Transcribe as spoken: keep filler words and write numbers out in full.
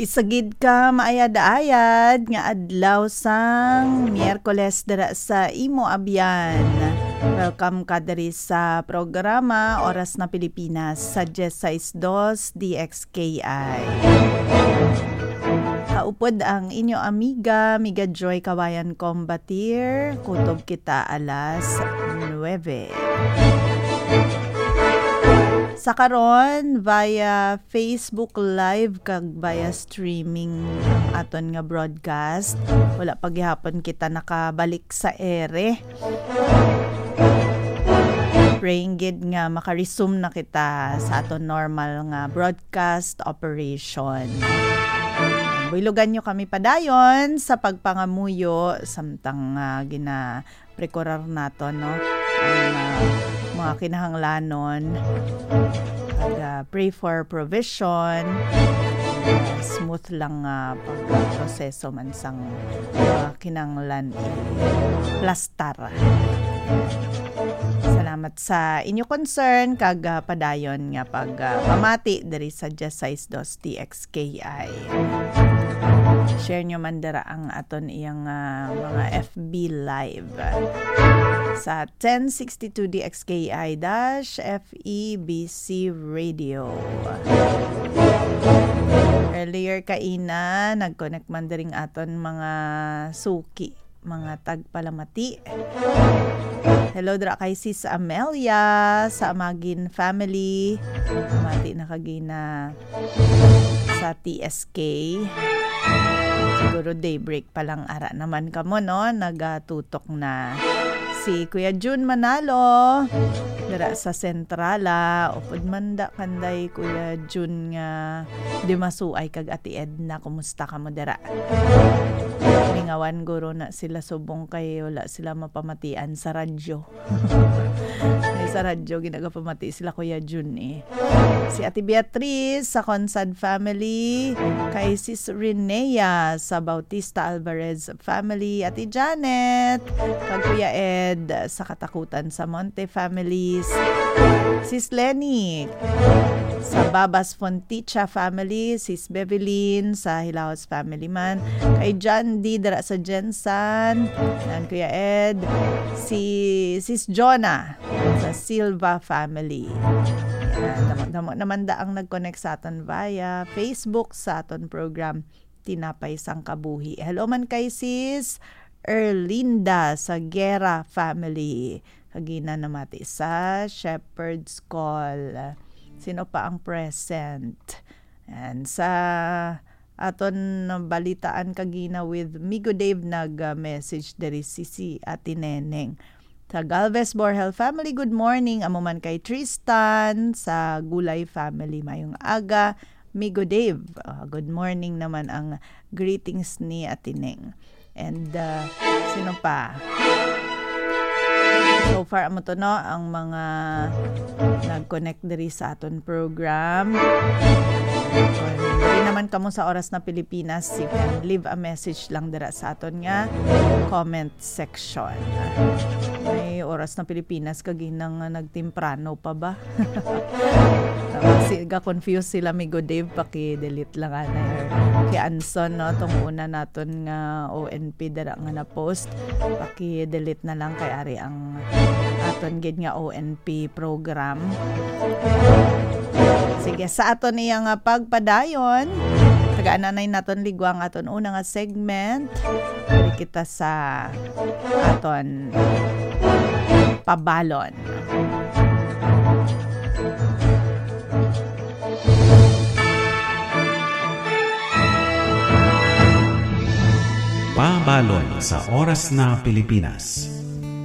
Isagid ka maayad-ayad nga adlaw sang Miyerkules dara sa imo abyan. Welcome ka diri sa programa Oras na Pilipinas sa Jesais dos D X K I. Kaupod ang inyo amiga, Miga Joy Kawayan Combatir. Kutob kita alas nuwebe. Sa karon via Facebook Live kag via streaming aton nga broadcast. Wala pa gihapon kita nakabalik sa ere. Praying gid nga maka-resume na kita sa aton normal nga broadcast operation. Bilugan nyo kami padayon sa pagpangamuyo samtang uh, gina prekorar nato no ang uh, mga kinahanglanon pag uh, pray for provision, uh, smooth lang uh, pagproseso man sang uh, kinahanglan plastar. Salamat sa inyo concern kag uh, padayon nga pag uh, pamati diri sa Jesais dos D X K I. Share nyo man dara ang aton iyang uh, mga F B live sa ten sixty-two D X K I dash F E B C Radio. Earlier kaina nag-connect man diring aton mga suki, mga tagpalamati. Hello dra kay Sis Amelia sa Amagin family. Mati na kagina sa T S K. Siguro daybreak pa lang ara naman kamo no, nagatutok na. Si Kuya Jun Manalo dara sa Sentrala, upod manda kanday Kuya Jun nga di masuay kag Ati Edna, kumusta ka mo dara? Mingawan guro na sila subong kay wala sila mapamatian sa radyo. Ay sa radyo ginagapamati sila Kuya Jun eh. Si Ati Beatrice sa Consad family, kay Sis Renea sa Bautista Alvarez family, Ati Janet, kag Kuya Ed sa Katakutan sa Monte families, Sis Lenny sa Babas Fonticha family, Sis Bevelyn sa Hilaos family man, kay John D dara sa Jensan, and Kuya Ed, si Sis Jonah sa Silva family. Damo naman da ang nag-connect sa aton via Facebook sa aton program Tinapay Sang Kabuhi. Hello man kay Sis Erlinda sa Guerra family. Kagina namati sa Shepherd's Call. Sino pa ang present? And sa aton balitaan kagina with Migo Dave nag-message diri si si Ati Neneng. Sa Galvez Borhel family, good morning. Amo man kay Tristan sa Gulay family, mayong aga. Migo Dave, uh, good morning naman ang greetings ni Ati Neng. And uh, sino pa? So far amo to no ang mga nag-connect diri sa aton program. Diri naman kamo sa Oras na Pilipinas, you can leave a message lang dira sa aton nga comment section. May Oras na Pilipinas kaginang nagtimprano pa ba? Kasi ga-confuse sila Migo Dave, paki-delete lang ana kay Anson no tong una naton nga O N P dara nga na post, paki-delete na lang kay ari ang aton gid nga O N P program. Sige, sa aton niya nga pagpadayon, taga-ananay naton ligwang aton una nga segment. Dili kita sa aton pabalon. Pabalon sa Oras na Pilipinas.